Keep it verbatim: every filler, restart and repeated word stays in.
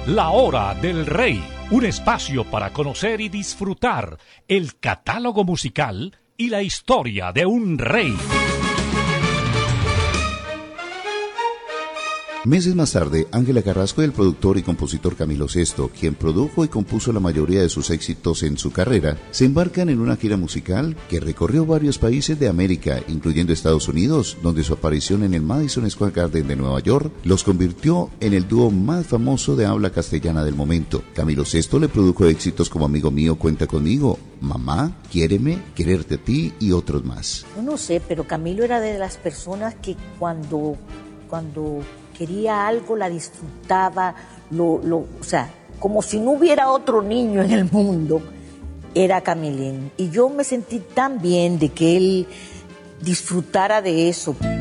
La Hora del Rey, un espacio para conocer y disfrutar el catálogo musical y la historia de un rey. Meses más tarde, Ángela Carrasco y el productor y compositor Camilo Sesto, quien produjo y compuso la mayoría de sus éxitos en su carrera, se embarcan en una gira musical que recorrió varios países de América, incluyendo Estados Unidos, donde su aparición en el Madison Square Garden de Nueva York los convirtió en el dúo más famoso de habla castellana del momento. Camilo Sesto le produjo éxitos como Amigo Mío, Cuenta Conmigo, Mamá, Quiéreme, Quererte a Ti y otros más. Yo no sé, pero Camilo era de las personas que cuando, cuando quería algo, la disfrutaba, lo, lo, o sea, como si no hubiera otro niño en el mundo, era Camilín. Y yo me sentí tan bien de que él disfrutara de eso.